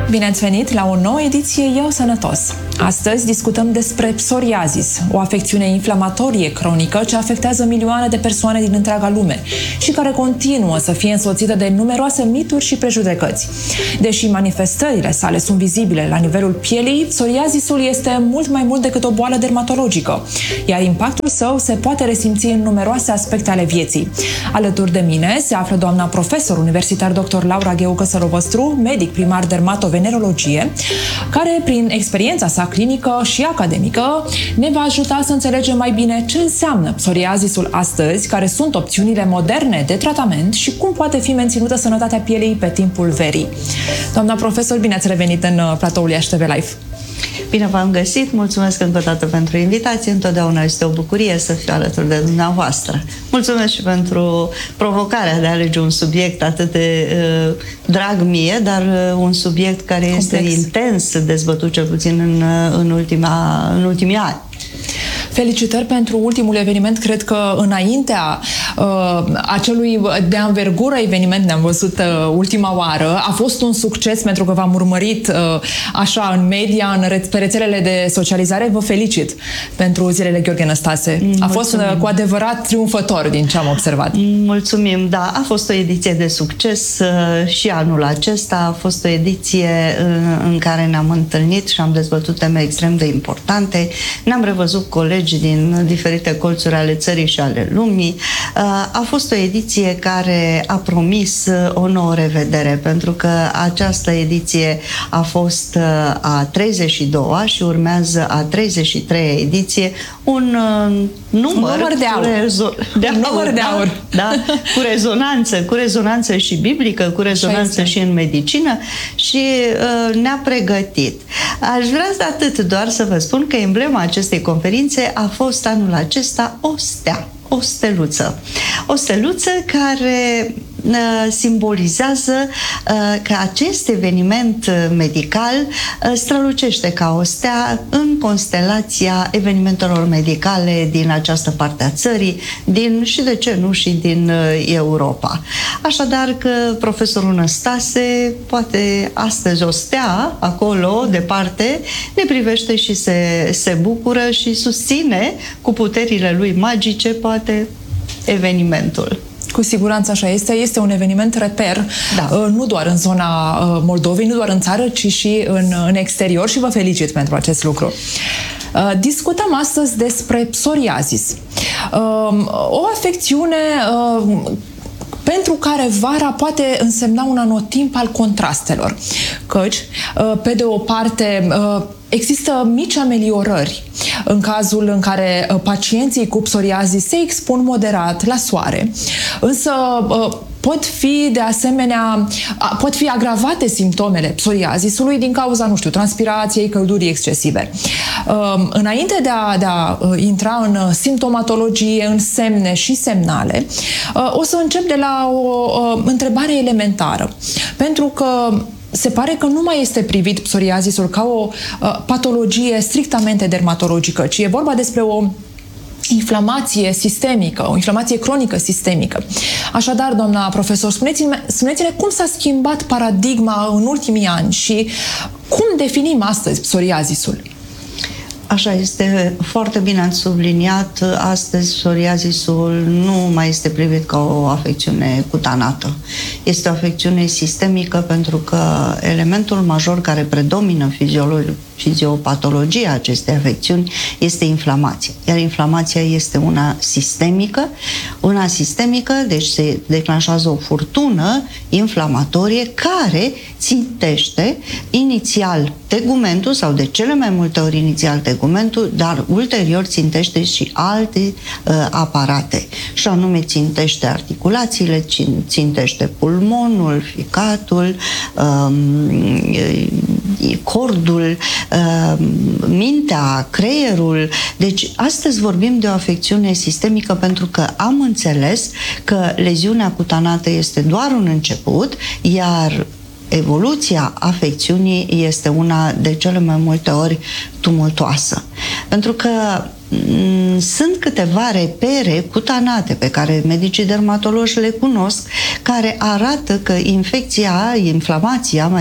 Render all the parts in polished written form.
Bine ați venit la o nouă ediție Eu Sănătos! Astăzi discutăm despre psoriazis, o afecțiune inflamatorie cronică ce afectează milioane de persoane din întreaga lume și care continuă să fie însoțită de numeroase mituri și prejudecăți. Deși manifestările sale sunt vizibile la nivelul pielii, psoriazisul este mult mai mult decât o boală dermatologică, iar impactul său se poate resimți în numeroase aspecte ale vieții. Alături de mine se află doamna profesor universitar dr. Laura Gheu Căsărovăstru, medic primar dermatovenerologie, care prin experiența sa clinică și academică ne va ajuta să înțelegem mai bine ce înseamnă psoriazisul astăzi, care sunt opțiunile moderne de tratament și cum poate fi menținută sănătatea pielei pe timpul verii. Doamna profesor, bine ați revenit în platoul Iași TV Live! Bine v-am găsit, mulțumesc încă o dată pentru invitație, întotdeauna este o bucurie să fiu alături de dumneavoastră. Mulțumesc și pentru provocarea de a alege un subiect atât de drag mie, dar un subiect care este intens dezbătut, cel puțin în ultimii ani. Felicitări pentru ultimul eveniment. Cred că înaintea acelui de anvergură eveniment ne-am văzut ultima oară. A fost un succes pentru că v-am urmărit așa în media, pe rețelele de socializare. Vă felicit pentru zilele Gheorghe Năstase. A fost cu adevărat triumfător din ce am observat. Mulțumim, da. A fost o ediție de succes și anul acesta. A fost o ediție în care ne-am întâlnit și am dezbătut teme extrem de importante. Ne-am revăzut colegi din diferite colțuri ale țării și ale lumii. A fost o ediție care a promis o nouă revedere, pentru că această ediție a fost a 32-a și urmează a 33-a ediție, un număr de aur. Da? Cu rezonanță și biblică, cu rezonanță și în medicină, și ne-a pregătit. Aș vrea atât doar să vă spun că emblema acestei conferințe a fost anul acesta o stea, o steluță. O steluță care simbolizează că acest eveniment medical strălucește ca o stea în constelația evenimentelor medicale din această parte a țării, și de ce nu și din Europa. Așadar că profesorul Năstase, poate astăzi o stea acolo, departe, ne privește și se bucură și susține cu puterile lui magice, poate, evenimentul. Cu siguranță așa este. Este un eveniment reper, nu doar în zona Moldovei, nu doar în țară, ci și în exterior, și vă felicit pentru acest lucru. Discutăm astăzi despre psoriazis. O afecțiune pentru care vara poate însemna un anotimp al contrastelor, căci, pe de o parte, există mici ameliorări în cazul în care pacienții cu psoriazis se expun moderat la soare, însă pot fi agravate simptomele psoriazisului din cauza, nu știu, transpirației, căldurii excesive. Înainte de a intra în simptomatologie, în semne și semnale, o să încep de la o întrebare elementară, pentru că se pare că nu mai este privit psoriazisul ca o patologie strictamente dermatologică, ci e vorba despre o inflamație sistemică, o inflamație cronică sistemică. Așadar, doamna profesor, spuneți-ne cum s-a schimbat paradigma în ultimii ani și cum definim astăzi psoriazisul? Așa este, foarte bine ați subliniat, astăzi psoriazisul nu mai este privit ca o afecțiune cutanată. Este o afecțiune sistemică, pentru că elementul major care predomină fiziopatologia acestei afecțiuni este inflamația. Iar inflamația este una sistemică, deci se declanșează o furtună inflamatorie care țintește inițial tegumentul, sau de cele mai multe ori inițial tegumentul, dar ulterior țintește și alte aparate. Și anume țintește articulațiile, țintește pulmonul, ficatul, cordul, mintea, creierul. Deci astăzi vorbim de o afecțiune sistemică, pentru că am înțeles că leziunea cutanată este doar un început, iar evoluția afecțiunii este una de cele mai multe ori tumultoasă. Pentru că sunt câteva repere cutanate pe care medicii dermatologi le cunosc, care arată că inflamația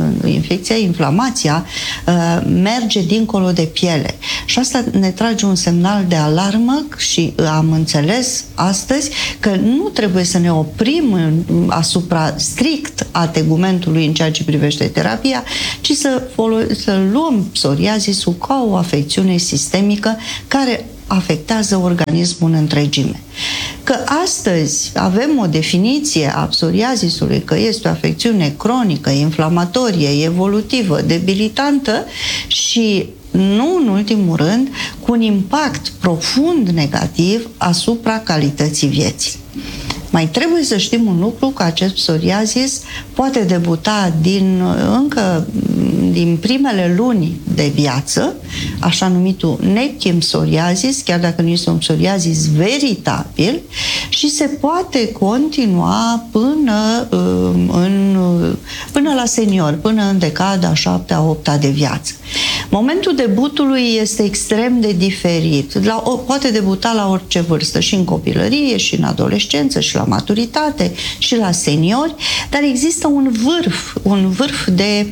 merge dincolo de piele. Și asta ne trage un semnal de alarmă și am înțeles astăzi că nu trebuie să ne oprim asupra strict a tegumentului în ceea ce privește terapia, ci să luăm psoriazisul ca o afecțiune sistemică care afectează organismul în întregime. Că astăzi avem o definiție a psoriazisului că este o afecțiune cronică, inflamatorie, evolutivă, debilitantă și nu în ultimul rând cu un impact profund negativ asupra calității vieții. Mai trebuie să știm un lucru, că acest psoriazis poate debuta încă din primele luni de viață, așa numitul nepchim-psoriazis, chiar dacă nu este un psoriazis veritabil, și se poate continua până la senior, până în decada 7-a, 8-a de viață. Momentul debutului este extrem de diferit. Poate debuta la orice vârstă, și în copilărie, și în adolescență, și la maturitate, și la seniori, dar există un vârf de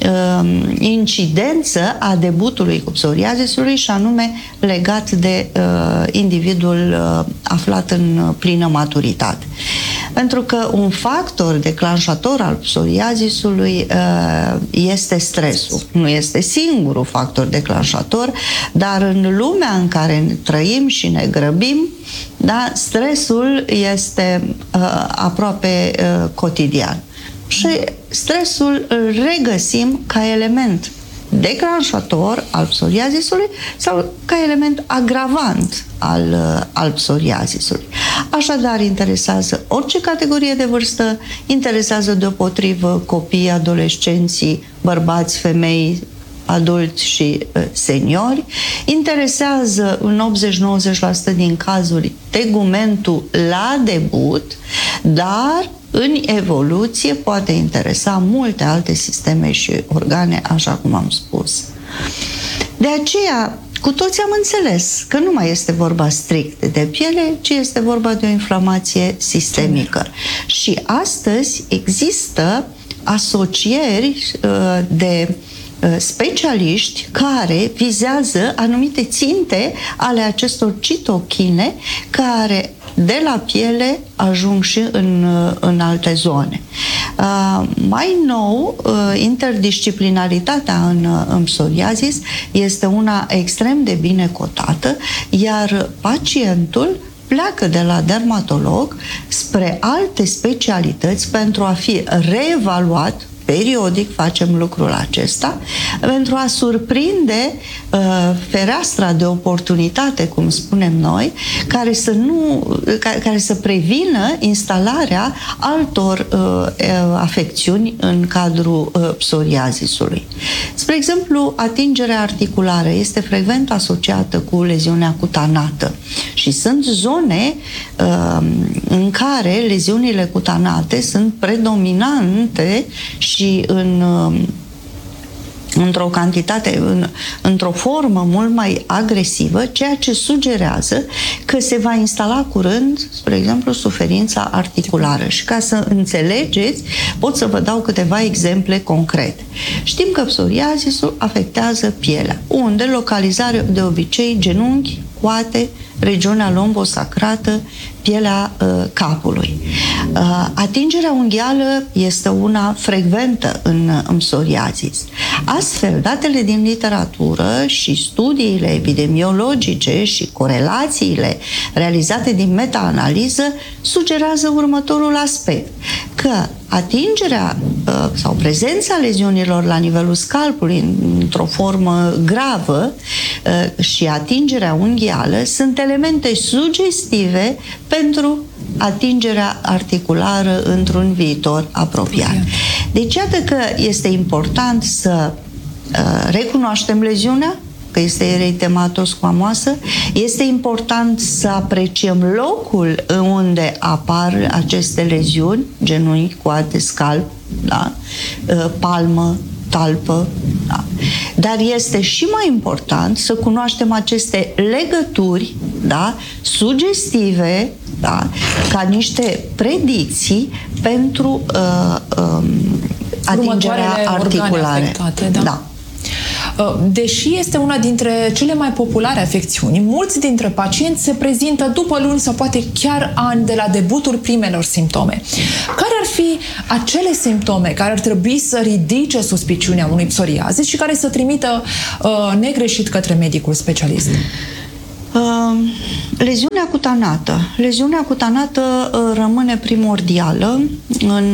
incidență a debutului cu psoriazisului, și anume legat de individul aflat în plină maturitate. Pentru că un factor declanșator al psoriazisului este stresul. Nu este singurul factor declanșator, dar în lumea în care trăim și ne grăbim, da, stresul este aproape cotidian. Și stresul îl regăsim ca element declanșator al psoriazisului sau ca element agravant al psoriazisului. Așadar, interesează orice categorie de vârstă, interesează deopotrivă copii, adolescenții, bărbați, femei, adulți și seniori, interesează în 80-90% din cazuri tegumentul la debut, dar în evoluție poate interesa multe alte sisteme și organe, așa cum am spus. De aceea, cu toți am înțeles că nu mai este vorba strict de piele, ci este vorba de o inflamație sistemică. Și astăzi există asocieri de specialiști care vizează anumite ținte ale acestor citochine care de la piele ajung și în alte zone. Mai nou, interdisciplinaritatea în psoriazis este una extrem de bine cotată, iar pacientul pleacă de la dermatolog spre alte specialități pentru a fi reevaluat. Periodic facem lucrul acesta pentru a surprinde fereastra de oportunitate, cum spunem noi, care să prevină instalarea altor afecțiuni în cadrul psoriazisului. Spre exemplu, atingerea articulară este frecvent asociată cu leziunea cutanată și sunt zone în care leziunile cutanate sunt predominante și într-o cantitate, într-o formă mult mai agresivă, ceea ce sugerează că se va instala curând, spre exemplu, suferința articulară. Și ca să înțelegeți, pot să vă dau câteva exemple concrete. Știm că psoriazisul afectează pielea, unde localizarea de obicei genunchi, coate, regiunea lombosacrată, pielea capului. Atingerea unghială este una frecventă în psoriazis. Astfel, datele din literatură și studiile epidemiologice și corelațiile realizate din meta-analiză sugerează următorul aspect, că atingerea sau prezența leziunilor la nivelul scalpului într-o formă gravă și atingerea unghială sunt elemente sugestive pentru atingerea articulară într-un viitor apropiat. Deci, iată că este important să recunoaștem leziunea, că este eritemato-squamoasă, este important să apreciem locul unde apar aceste leziuni, genunchi, coate, scalp, da? Palmă, talpă. Da. Dar este și mai important să cunoaștem aceste legături, da, sugestive, da, ca niște predicții pentru atingerea articulare. Da. Deși este una dintre cele mai populare afecțiuni, mulți dintre pacienți se prezintă după luni sau poate chiar ani de la debutul primelor simptome. Care ar fi acele simptome care ar trebui să ridice suspiciunea unui psoriazis și care să trimită negreșit către medicul specialist? Leziunea cutanată. Leziunea cutanată rămâne primordială în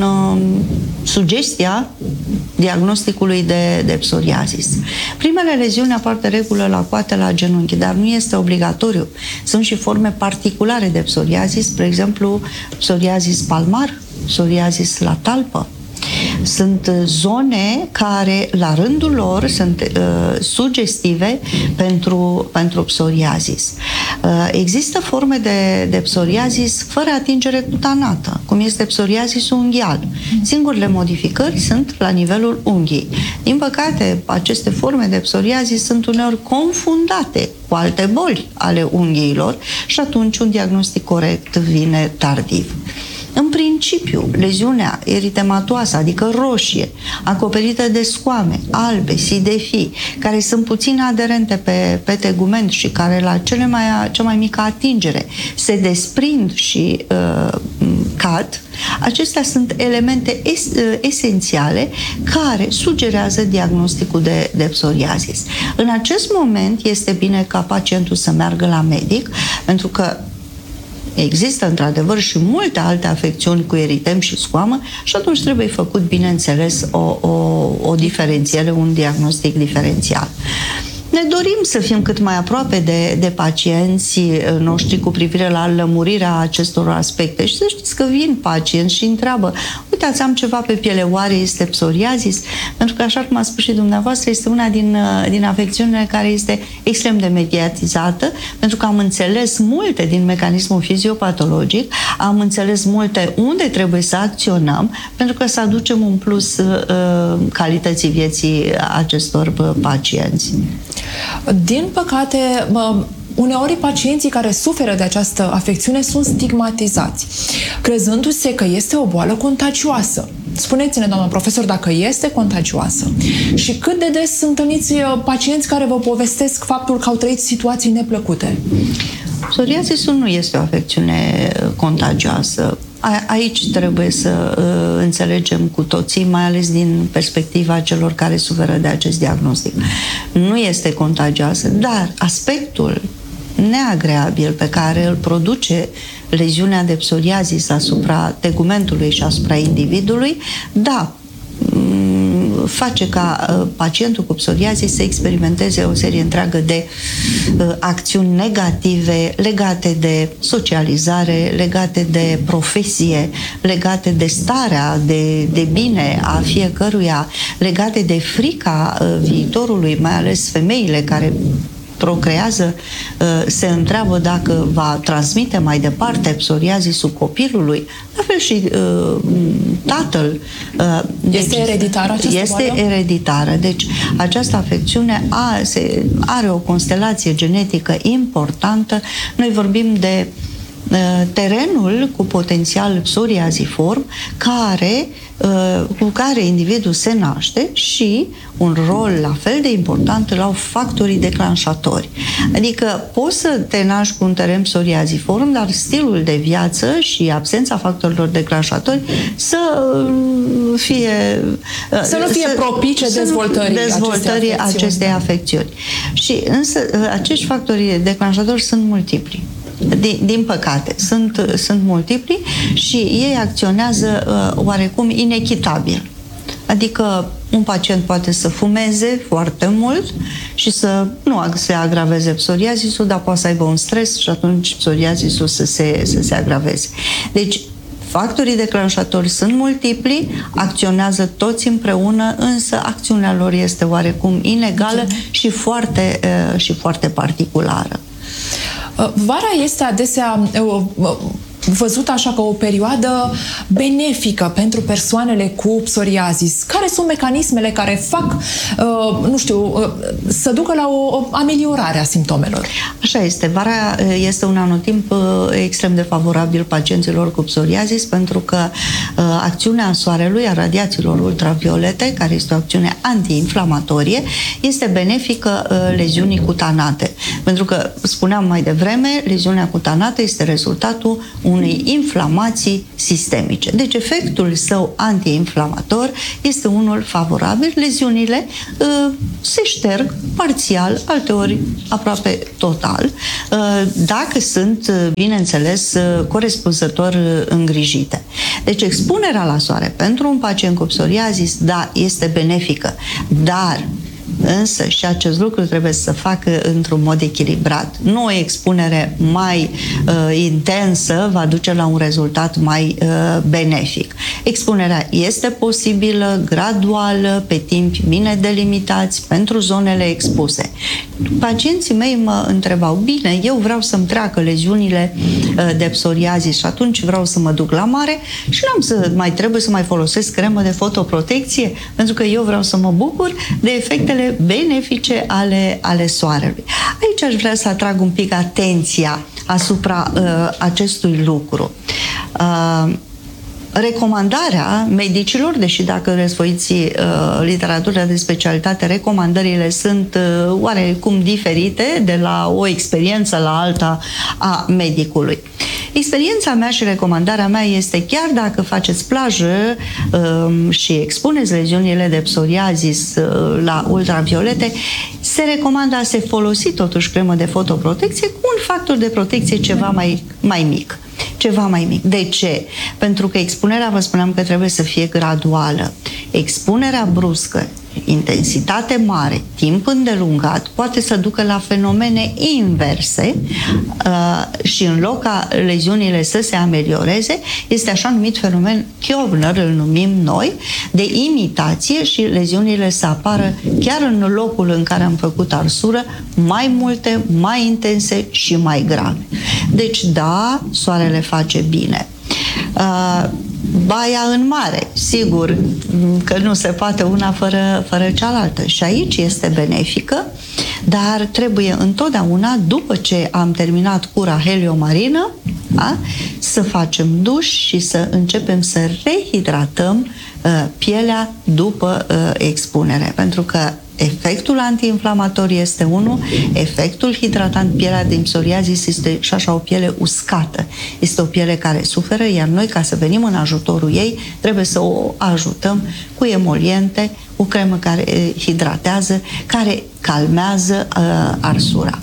sugestia diagnosticului de psoriazis. Primele leziuni apar de regulă la coate, la genunchi, dar nu este obligatoriu. Sunt și forme particulare de psoriazis, spre exemplu, psoriazis palmar, psoriazis la talpă. Sunt zone care, la rândul lor, sunt sugestive pentru psoriazis. Există forme de psoriazis fără atingere cutanată, cum este psoriazisul unghial. Singurele modificări sunt la nivelul unghii. Din păcate, aceste forme de psoriazis sunt uneori confundate cu alte boli ale unghiilor și atunci un diagnostic corect vine tardiv. În principiu, leziunea eritematoasă, adică roșie, acoperită de scoame, albe, sidefii, care sunt puțin aderente pe tegument și care la cea mai mică atingere se desprind și cad, acestea sunt elemente esențiale care sugerează diagnosticul de psoriazis. În acest moment este bine ca pacientul să meargă la medic, pentru că există într-adevăr și multe alte afecțiuni cu eritem și scoamă și atunci trebuie făcut, bineînțeles, o diferențiere, un diagnostic diferențial. Ne dorim să fim cât mai aproape de pacienții noștri cu privire la lămurirea acestor aspecte și să știți că vin pacienți și întreabă: uitați, am ceva pe piele, oare este psoriazis? Pentru că, așa cum a spus și dumneavoastră, este una din afecțiunile care este extrem de mediatizată, pentru că am înțeles multe din mecanismul fiziopatologic, am înțeles multe unde trebuie să acționăm, pentru că să aducem un plus calității vieții acestor pacienți. Din păcate, uneori pacienții care suferă de această afecțiune sunt stigmatizați, crezându-se că este o boală contagioasă. Spuneți-ne, doamnă profesor, dacă este contagioasă și cât de des întâlniți pacienți care vă povestesc faptul că au trăit situații neplăcute? Psoriazisul nu este o afecțiune contagioasă. Aici trebuie să înțelegem cu toții, mai ales din perspectiva celor care suferă de acest diagnostic. Nu este contagioasă, dar aspectul neagreabil pe care îl produce leziunea de psoriazis asupra tegumentului și asupra individului, da, face ca pacientul cu psoriazis să experimenteze o serie întreagă de acțiuni negative legate de socializare, legate de profesie, legate de starea de bine a fiecăruia, legate de frica viitorului, mai ales femeile care procrează, se întreabă dacă va transmite mai departe psoriazisul copilului, la fel și tatăl. Este ereditară această boală? Este ereditară. Deci această afecțiune are o constelație genetică importantă. Noi vorbim de terenul cu potențial psoriaziform cu care individul se naște și un rol la fel de important îl au factorii declanșatori. Adică poți să te naști cu un teren psoriaziform, dar stilul de viață și absența factorilor declanșatori să nu fie propice dezvoltării acestei afecțiuni. Și însă acești factori declanșatori sunt multipli. Din păcate, sunt multipli și ei acționează oarecum inechitabil. Adică un pacient poate să fumeze foarte mult și să nu se agraveze psoriazisul, dar poate să aibă un stres și atunci psoriazisul să se agraveze. Deci, factorii declanșatori sunt multipli, acționează toți împreună, însă acțiunea lor este oarecum inegală și foarte particulară. Vara este adesea văzută așa ca o perioadă benefică pentru persoanele cu psoriazis. Care sunt mecanismele care fac, să ducă la o ameliorare a simptomelor? Așa este. Vara este un anotimp extrem de favorabil pacienților cu psoriazis, pentru că acțiunea soarelui, a radiațiilor ultraviolete, care este o acțiune antiinflamatorie, este benefică leziunii cutanate. Pentru că, spuneam mai devreme, leziunea cutanată este rezultatul unei inflamații sistemice. Deci efectul său antiinflamator este unul favorabil. Leziunile se șterg parțial, alteori aproape total, dacă sunt, bineînțeles, corespunzător îngrijite. Deci expunerea la soare pentru un pacient cu psoriazis, da, este benefică, dar însă și acest lucru trebuie să se facă într-un mod echilibrat. Nu o expunere mai intensă va duce la un rezultat mai benefic. Expunerea este posibilă, graduală, pe timp bine delimitați pentru zonele expuse. Pacienții mei mă întrebau, bine, eu vreau să-mi treacă leziunile de psoriazis și atunci vreau să mă duc la mare și trebuie să mai folosesc cremă de fotoprotecție, pentru că eu vreau să mă bucur de efectele benefice ale soarelui. Aici aș vrea să atrag un pic atenția asupra acestui lucru. Recomandarea medicilor, deși dacă răsfoiți literatura de specialitate, recomandările sunt oarecum diferite de la o experiență la alta a medicului. Experiența mea și recomandarea mea este, chiar dacă faceți plajă și expuneți leziunile de psoriazis la ultraviolete, se recomandă a se folosi totuși cremă de fotoprotecție cu un factor de protecție ceva mai mic. Ceva mai mic. De ce? Pentru că expunerea, vă spuneam că trebuie să fie graduală. Expunerea bruscă, intensitate mare, timp îndelungat, poate să ducă la fenomene inverse și în loc ca leziunile să se amelioreze, este așa numit fenomen Koebner, îl numim noi, de imitație și leziunile să apară chiar în locul în care am făcut arsură, mai multe, mai intense și mai grave. Deci, da, soarele face bine. Baia în mare, sigur că nu se poate una fără cealaltă și aici este benefică, dar trebuie întotdeauna, după ce am terminat cura heliomarină, să facem duș și să începem să rehidratăm pielea după expunere, pentru că efectul antiinflamator este unul, efectul hidratant, pielea din psoriazis este și așa o piele uscată. Este o piele care suferă, iar noi, ca să venim în ajutorul ei, trebuie să o ajutăm cu emoliente, cu cremă care hidratează, care calmează arsura.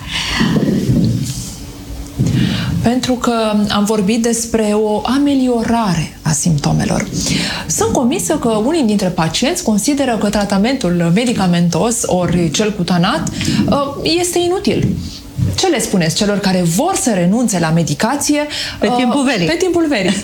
Pentru că am vorbit despre o ameliorare a simptomelor. Sunt convinsă că unii dintre pacienți consideră că tratamentul medicamentos ori cel cutanat este inutil. Ce le spuneți celor care vor să renunțe la medicație pe timpul verii? Pe timpul verii.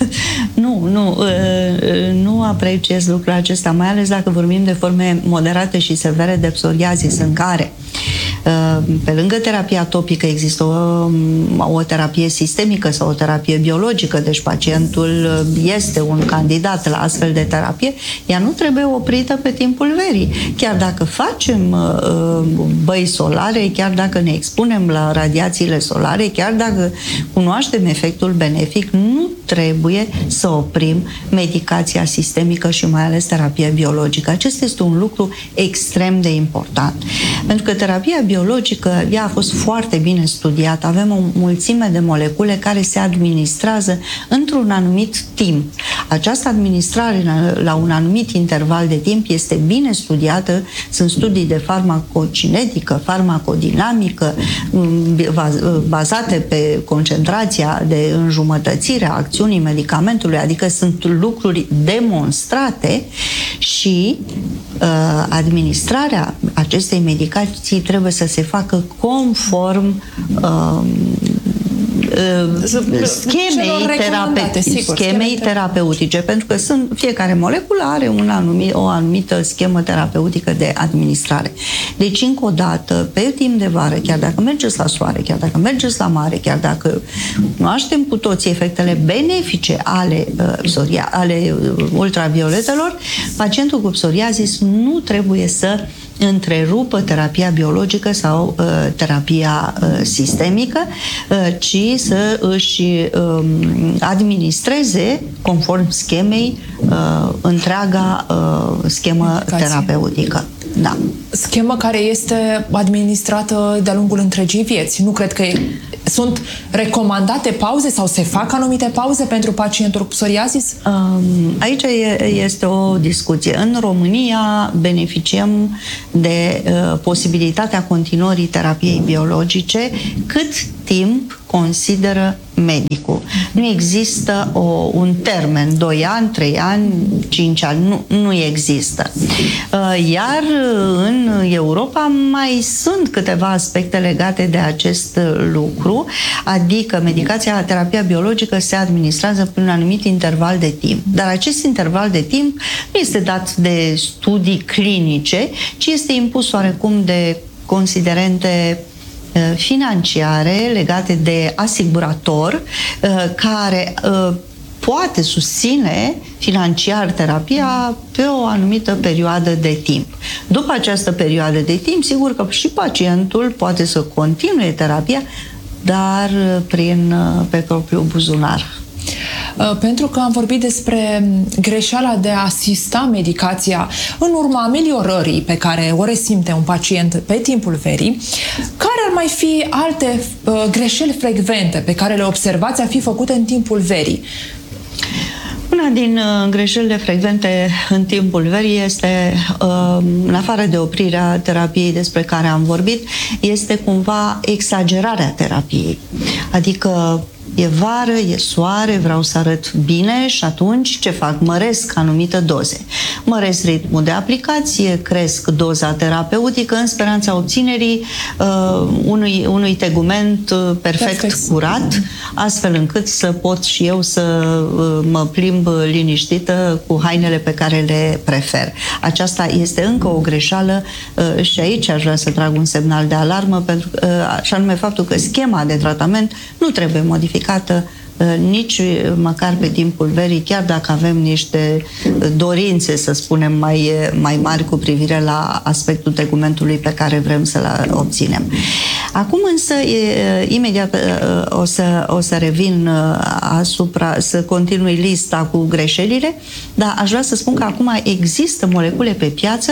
Nu apreciez lucrul acesta, mai ales dacă vorbim de forme moderate și severe de psoriazis, în care pe lângă terapia topică există o terapie sistemică sau o terapie biologică, deci pacientul este un candidat la astfel de terapie, ea nu trebuie oprită pe timpul verii. Chiar dacă facem băi solare, chiar dacă ne expunem la radiațiile solare, chiar dacă cunoaștem efectul benefic, nu trebuie să oprim medicația sistemică și mai ales terapia biologică. Acesta este un lucru extrem de important. Pentru că terapia biologică, ea a fost foarte bine studiată. Avem o mulțime de molecule care se administrează într-un anumit timp. Această administrare la un anumit interval de timp este bine studiată. Sunt studii de farmacocinetică, farmacodinamică, bazate pe concentrația de înjumătățire a acțiunii medicamentului, adică sunt lucruri demonstrate și administrarea acestei medicații trebuie să se facă conform schemei terapeutice, pentru că fiecare moleculă are o anumită schemă terapeutică de administrare. Deci, încă o dată, pe timp de vară, chiar dacă mergeți la soare, chiar dacă mergeți la mare, chiar dacă cunoaștem cu toții efectele benefice ale ultravioletelor, pacientul cu psoriazis nu trebuie să întrerupă terapia biologică sau terapia sistemică, ci să își administreze, conform schemei, întreaga schemă terapeutică. Da. Schemă care este administrată de-a lungul întregii vieți. Nu cred că sunt recomandate pauze sau se fac anumite pauze pentru pacientul cu psoriazis? Aici este o discuție. În România beneficiem de posibilitatea continuării terapiei biologice cât timp consideră medicul. Nu există un termen, 2 ani, 3 ani, 5 ani, nu există. Iar în Europa mai sunt câteva aspecte legate de acest lucru, adică medicația, terapia biologică se administrează prin un anumit interval de timp. Dar acest interval de timp nu este dat de studii clinice, ci este impus oarecum de considerente financiare legate de asigurator care poate susține financiar terapia pe o anumită perioadă de timp. După această perioadă de timp, sigur că și pacientul poate să continue terapia, dar pe propriul buzunar. Pentru că am vorbit despre greșeala de a asista medicația în urma ameliorării pe care o resimte un pacient pe timpul verii, care ar mai fi alte greșeli frecvente pe care le observați a fi făcute în timpul verii? Una din greșelile frecvente în timpul verii este, în afară de oprirea terapiei despre care am vorbit, este cumva exagerarea terapiei. Adică e vară, e soare, vreau să arăt bine și atunci ce fac? Măresc anumite doze. Măresc ritmul de aplicație, cresc doza terapeutică în speranța obținerii unui tegument perfect curat, astfel încât să pot și eu să mă plimb liniștită cu hainele pe care le prefer. Aceasta este încă o greșeală și aici aș vrea să trag un semnal de alarmă, pentru că, așa anume faptul că schema de tratament nu trebuie modificată nici măcar pe timpul verii, chiar dacă avem niște dorințe, să spunem, mai mari cu privire la aspectul tegumentului pe care vrem să-l obținem. Acum însă, imediat o să revin să continui lista cu greșelile, dar aș vrea să spun că acum există molecule pe piață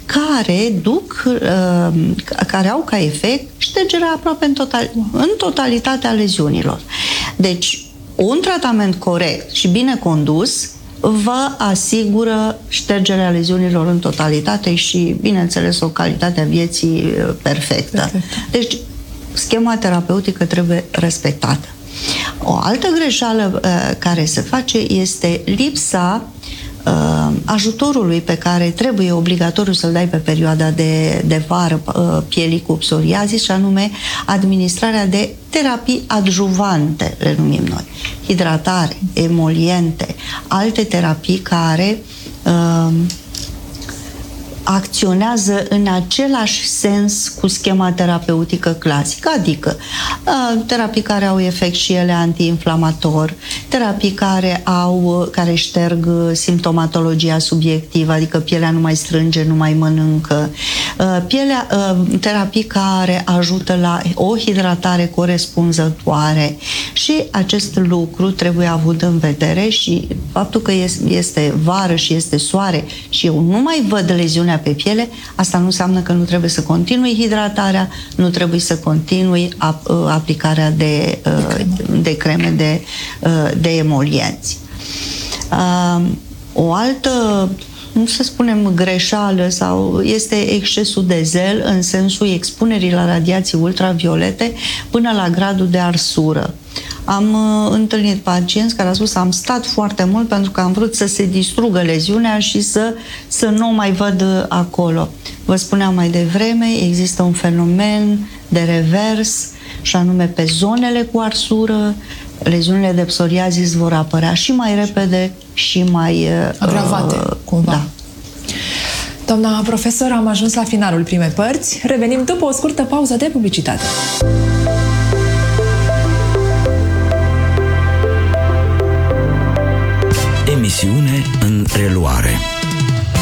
care au ca efect ștergerea aproape în totalitatea leziunilor. Deci, un tratament corect și bine condus vă asigură ștergerea leziunilor în totalitate și, bineînțeles, o calitate a vieții perfectă. Deci, schema terapeutică trebuie respectată. O altă greșeală care se face este lipsa ajutorului pe care trebuie obligatoriu să-l dai pe perioada de vară pielii cu psoriazis, și anume administrarea de terapii adjuvante, le numim noi. Hidratare, emoliente, alte terapii care acționează în același sens cu schema terapeutică clasică, adică terapii care au efect și ele antiinflamator, terapii care șterg simptomatologia subiectivă, adică pielea nu mai strânge, nu mai mănâncă, terapii care ajută la o hidratare corespunzătoare, și acest lucru trebuie avut în vedere. Și faptul că este vară și este soare și eu nu mai văd leziunea pe piele, asta nu înseamnă că nu trebuie să continui hidratarea, nu trebuie să continui aplicarea de creme de emolienți. O altă, nu să spunem greșeală, sau este excesul de zel în sensul expunerii la radiații ultraviolete până la gradul de arsură. Am întâlnit pacienți care au spus am stat foarte mult pentru că am vrut să se distrugă leziunea și să nu o mai văd acolo. Vă spuneam mai devreme, există un fenomen de revers și anume pe zonele cu arsură, leziunile de psoriazis vor apărea și mai repede și mai agravate, cumva. Da. Doamna profesor, am ajuns la finalul primei părți. Revenim după o scurtă pauză de publicitate. Emisiune în reluare.